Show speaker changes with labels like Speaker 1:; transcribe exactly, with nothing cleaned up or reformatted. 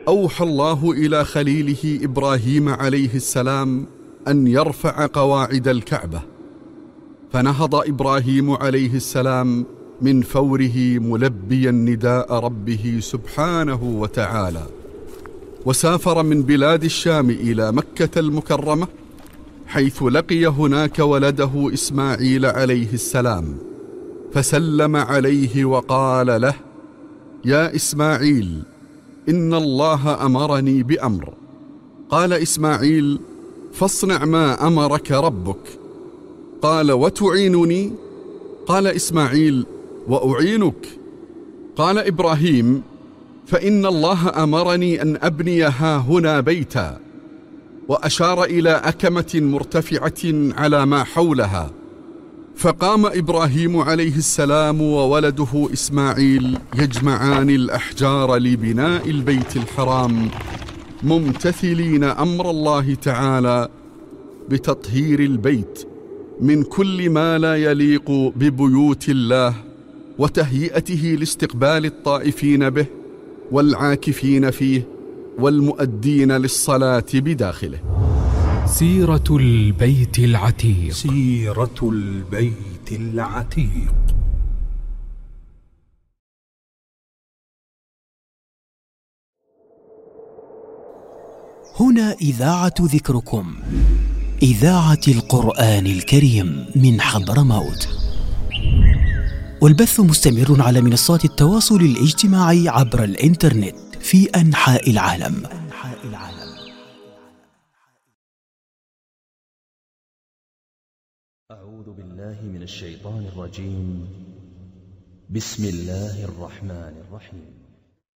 Speaker 1: أوحى الله إلى خليله إبراهيم عليه السلام أن يرفع قواعد الكعبة، فنهض إبراهيم عليه السلام من فوره ملبيا نداء ربه سبحانه وتعالى، وسافر من بلاد الشام إلى مكة المكرمة، حيث لقي هناك ولده إسماعيل عليه السلام، فسلم عليه وقال له: يا إسماعيل، إن الله أمرني بأمر. قال إسماعيل: فاصنع ما أمرك ربك. قال: وتعينني؟ قال إسماعيل: وأعينك. قال إبراهيم: فإن الله أمرني أن أبني ها هنا بيتا، وأشار إلى أكمة مرتفعة على ما حولها، فقام إبراهيم عليه السلام وولده إسماعيل يجمعان الأحجار لبناء البيت الحرام، ممتثلين أمر الله تعالى بتطهير البيت من كل ما لا يليق ببيوت الله، وتهيئته لاستقبال الطائفين به والعاكفين فيه والمؤدين للصلاة بداخله.
Speaker 2: سيرة البيت العتيق.
Speaker 3: سيرة البيت العتيق.
Speaker 4: هنا إذاعة ذكركم، إذاعة القرآن الكريم من حضرموت، والبث مستمر على منصات التواصل الاجتماعي عبر الإنترنت في أنحاء العالم.
Speaker 5: أعوذ بالله من الشيطان الرجيم. بسم الله الرحمن الرحيم.